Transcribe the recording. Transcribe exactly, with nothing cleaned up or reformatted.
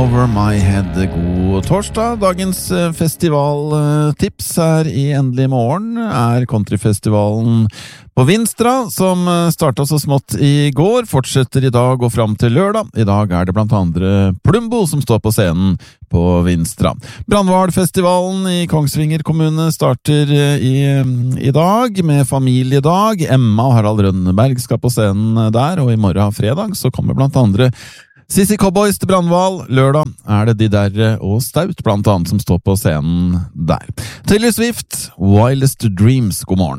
Over My Head. God torsdag. Dagens festivaltips her i Endelig morgen er countryfestivalen på Vinstra, som startet så smått i går, fortsetter i dag og frem til lørdag. I dag er det blant andre Plumbo som står på scenen på Vinstra. Brandvalfestivalen i Kongsvinger kommune starter i, i dag med familiedag. Emma og Harald Rønneberg skal på scenen der, og i morgen fredag så kommer blant andre Sissy Cowboys til Brandval. Lørdag er det De Derre og Staut blant annet som står på scenen der. Taylor Swift, Wildest Dreams, god morgen.